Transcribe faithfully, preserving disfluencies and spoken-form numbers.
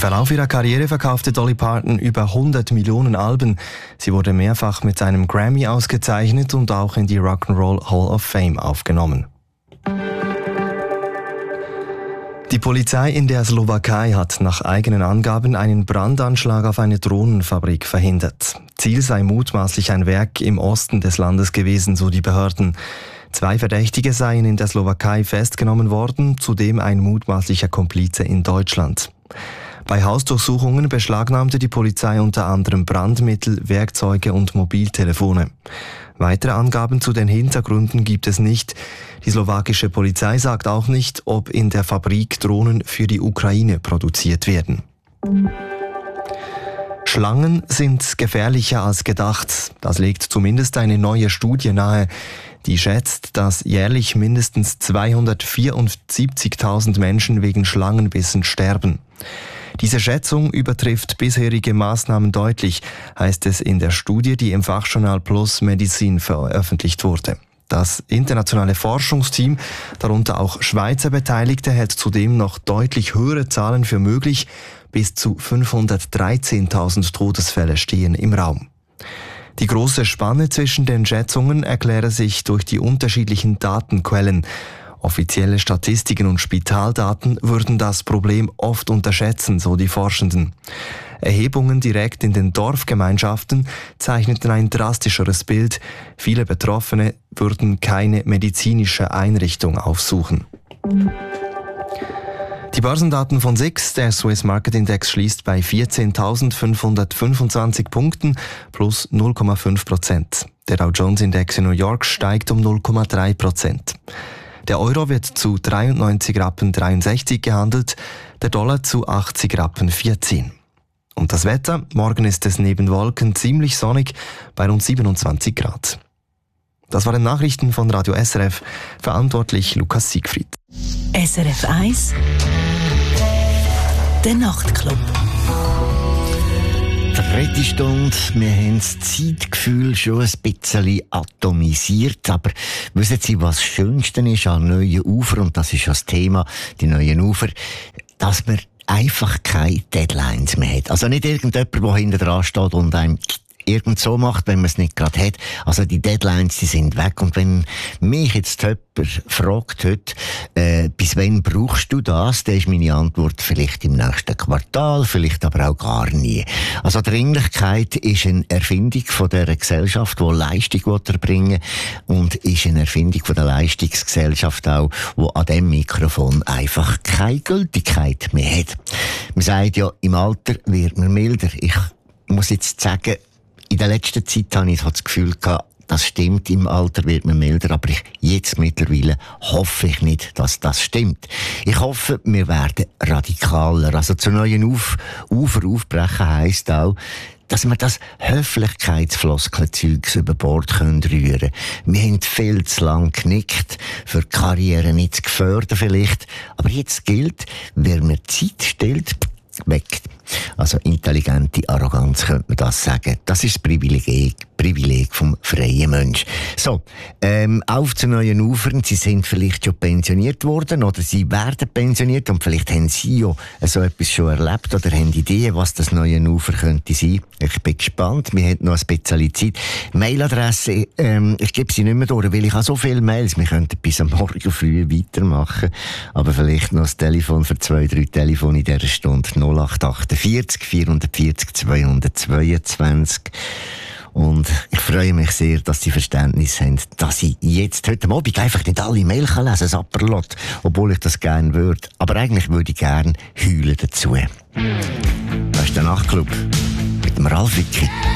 Verlauf ihrer Karriere verkaufte Dolly Parton über hundert Millionen Alben. Sie wurde mehrfach mit einem Grammy ausgezeichnet und auch in die Rock'n'Roll Hall of Fame aufgenommen. Die Polizei in der Slowakei hat nach eigenen Angaben einen Brandanschlag auf eine Drohnenfabrik verhindert. Ziel sei mutmaßlich ein Werk im Osten des Landes gewesen, so die Behörden. Zwei Verdächtige seien in der Slowakei festgenommen worden, zudem ein mutmaßlicher Komplize in Deutschland. Bei Hausdurchsuchungen beschlagnahmte die Polizei unter anderem Brandmittel, Werkzeuge und Mobiltelefone. Weitere Angaben zu den Hintergründen gibt es nicht. Die slowakische Polizei sagt auch nicht, ob in der Fabrik Drohnen für die Ukraine produziert werden. Schlangen sind gefährlicher als gedacht. Das legt zumindest eine neue Studie nahe. Die schätzt, dass jährlich mindestens zweihundertvierundsiebzigtausend Menschen wegen Schlangenbissen sterben. Diese Schätzung übertrifft bisherige Maßnahmen deutlich, heißt es in der Studie, die im Fachjournal Plus Medicine veröffentlicht wurde. Das internationale Forschungsteam, darunter auch Schweizer Beteiligte, hält zudem noch deutlich höhere Zahlen für möglich. Bis zu fünfhundertdreizehntausend Todesfälle stehen im Raum. Die große Spanne zwischen den Schätzungen erkläre sich durch die unterschiedlichen Datenquellen. Offizielle Statistiken und Spitaldaten würden das Problem oft unterschätzen, so die Forschenden. Erhebungen direkt in den Dorfgemeinschaften zeichneten ein drastischeres Bild. Viele Betroffene würden keine medizinische Einrichtung aufsuchen. Die Börsendaten von S I X, der Swiss Market Index, schließt bei vierzehntausendfünfhundertfünfundzwanzig Punkten plus null Komma fünf Prozent. Der Dow Jones Index in New York steigt um null Komma drei Prozent. Der Euro wird zu dreiundneunzig Rappen dreiundsechzig gehandelt, der Dollar zu achtzig Rappen vierzehn. Und das Wetter? Morgen ist es neben Wolken ziemlich sonnig bei rund siebenundzwanzig Grad. Das waren Nachrichten von Radio S R F, verantwortlich Lukas Siegfried. S R F eins, der Nachtclub. Dritte Stunde, wir haben das Zeitgefühl schon ein bisschen atomisiert, aber wissen Sie, was das Schönste ist an neuen Ufer, und das ist das Thema, die neuen Ufer, dass man einfach keine Deadlines mehr hat. Also nicht irgendjemand, der hinter dran steht und einem irgend so macht, wenn man es nicht gerade hat. Also die Deadlines, die sind weg. Und wenn mich jetzt jemand fragt heute, äh, bis wann brauchst du das, dann ist meine Antwort vielleicht im nächsten Quartal, vielleicht aber auch gar nie. Also Dringlichkeit ist eine Erfindung von dieser Gesellschaft, die Leistung erbringen will, und ist eine Erfindung von der Leistungsgesellschaft auch, die an diesem Mikrofon einfach keine Gültigkeit mehr hat. Man sagt ja, im Alter wird man milder. Ich muss jetzt sagen, in der letzten Zeit habe ich das Gefühl gehabt, das stimmt, im Alter wird man milder, aber ich, jetzt mittlerweile hoffe ich nicht, dass das stimmt. Ich hoffe, wir werden radikaler. Also zu neuen Uf- Ufer aufbrechen heisst auch, dass wir das Höflichkeitsfloskelzeugs über Bord können rühren. Wir haben viel zu lang genickt, für die Karriere nicht zu gefördert vielleicht, aber jetzt gilt, wer mir Zeit stellt, weg. Also intelligente Arroganz könnte man das sagen. Das ist das Privileg, Privileg vom freien Mensch. So, ähm, auf zu neuen Ufern. Sie sind vielleicht schon pensioniert worden oder Sie werden pensioniert und vielleicht haben Sie ja so etwas schon erlebt oder haben Ideen, was das neue Ufer könnte sein. Ich bin gespannt. Wir haben noch ein bisschen Zeit. Mailadresse, ähm, ich gebe sie nicht mehr durch, weil ich habe so viele Mails. Wir könnten bis am Morgen früh weitermachen. Aber vielleicht noch das Telefon für zwei, drei Telefone in dieser Stunde. null acht achtundvierzig vierhundertvierzig zweihundertzweiundzwanzig. Und ich freue mich sehr, dass Sie Verständnis haben, dass ich jetzt heute Abend einfach nicht alle Mail lesen kann, das Apperlot, obwohl ich das gerne würde. Aber eigentlich würde ich gerne heulen dazu. Das ist der Nachtclub mit dem Ralf Wicki.